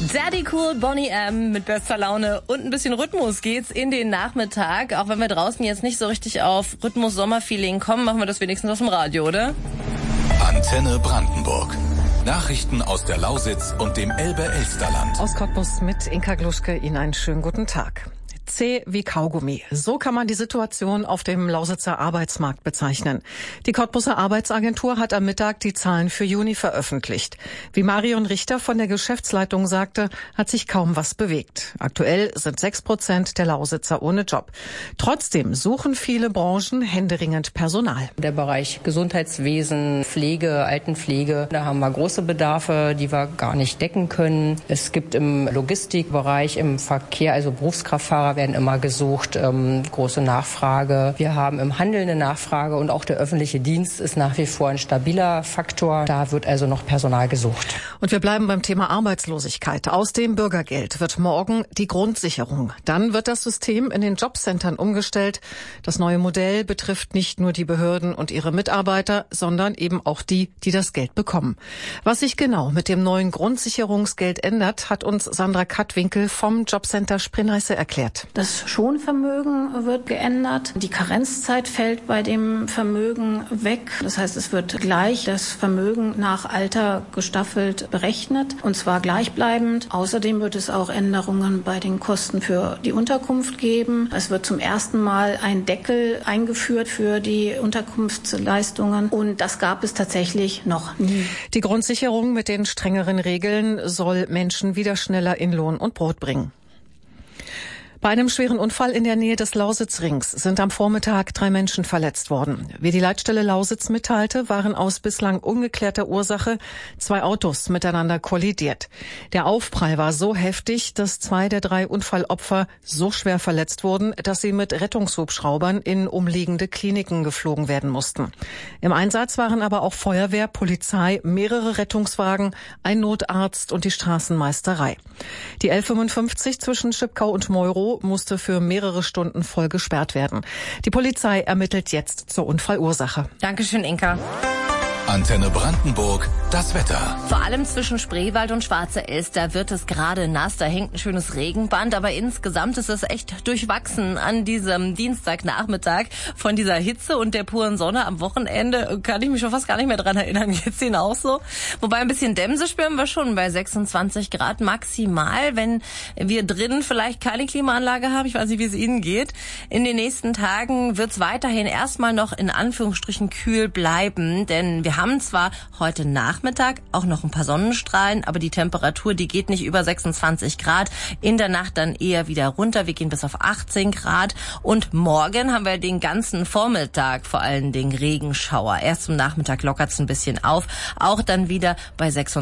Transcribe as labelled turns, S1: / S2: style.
S1: Daddy Cool, Boney M. mit bester Laune und ein bisschen Rhythmus geht's in den Nachmittag. Auch wenn wir draußen jetzt nicht so richtig auf Rhythmus-Sommerfeeling kommen, machen wir das wenigstens aus dem Radio, oder?
S2: Antenne Brandenburg. Nachrichten aus der Lausitz und dem Elbe-Elsterland.
S3: Aus Cottbus mit Inka Gluschke, Ihnen einen schönen guten Tag. Zäh wie Kaugummi. So kann man die Situation auf dem Lausitzer Arbeitsmarkt bezeichnen. Die Cottbuser Arbeitsagentur hat am Mittag die Zahlen für Juni veröffentlicht. Wie Marion Richter von der Geschäftsleitung sagte, hat sich kaum was bewegt. Aktuell sind 6% der Lausitzer ohne Job. Trotzdem suchen viele Branchen händeringend Personal.
S4: Der Bereich Gesundheitswesen, Pflege, Altenpflege, da haben wir große Bedarfe, die wir gar nicht decken können. Es gibt im Logistikbereich, im Verkehr, also Berufskraftfahrer werden immer gesucht, große Nachfrage. Wir haben im Handel eine Nachfrage und auch der öffentliche Dienst ist nach wie vor ein stabiler Faktor. Da wird also noch Personal gesucht.
S3: Und wir bleiben beim Thema Arbeitslosigkeit. Aus dem Bürgergeld wird morgen die Grundsicherung. Dann wird das System in den Jobcentern umgestellt. Das neue Modell betrifft nicht nur die Behörden und ihre Mitarbeiter, sondern eben auch die, die das Geld bekommen. Was sich genau mit dem neuen Grundsicherungsgeld ändert, hat uns Sandra Kattwinkel vom Jobcenter Sprinneisse erklärt.
S5: Das Schonvermögen wird geändert. Die Karenzzeit fällt bei dem Vermögen weg. Das heißt, es wird gleich das Vermögen nach Alter gestaffelt berechnet, und zwar gleichbleibend. Außerdem wird es auch Änderungen bei den Kosten für die Unterkunft geben. Es wird zum ersten Mal ein Deckel eingeführt für die Unterkunftsleistungen, und das gab es tatsächlich noch nie.
S3: Die Grundsicherung mit den strengeren Regeln soll Menschen wieder schneller in Lohn und Brot bringen. Bei einem schweren Unfall in der Nähe des Lausitzrings sind am Vormittag 3 Menschen verletzt worden. Wie die Leitstelle Lausitz mitteilte, waren aus bislang ungeklärter Ursache 2 Autos miteinander kollidiert. Der Aufprall war so heftig, dass 2 der 3 Unfallopfer so schwer verletzt wurden, dass sie mit Rettungshubschraubern in umliegende Kliniken geflogen werden mussten. Im Einsatz waren aber auch Feuerwehr, Polizei, mehrere Rettungswagen, ein Notarzt und die Straßenmeisterei. Die L55 zwischen Schipkau und Meuro musste für mehrere Stunden voll gesperrt werden. Die Polizei ermittelt jetzt zur Unfallursache.
S1: Dankeschön, Inka.
S2: Antenne Brandenburg, das Wetter.
S1: Vor allem zwischen Spreewald und Schwarze Elster wird es gerade nass. Da hängt ein schönes Regenband, aber insgesamt ist es echt durchwachsen an diesem Dienstagnachmittag. Von dieser Hitze und der puren Sonne am Wochenende kann ich mich schon fast gar nicht mehr dran erinnern. Geht's Ihnen auch so? Wobei ein bisschen Dämse spüren wir schon bei 26 Grad maximal, wenn wir drinnen vielleicht keine Klimaanlage haben. Ich weiß nicht, wie es Ihnen geht. In den nächsten Tagen wird es weiterhin erstmal noch in Anführungsstrichen kühl bleiben, denn wir haben zwar heute Nachmittag auch noch ein paar Sonnenstrahlen, aber die Temperatur, die geht nicht über 26 Grad. In der Nacht dann eher wieder runter. Wir gehen bis auf 18 Grad. Und morgen haben wir den ganzen Vormittag vor allen Dingen Regenschauer. Erst zum Nachmittag lockert es ein bisschen auf. Auch dann wieder bei 26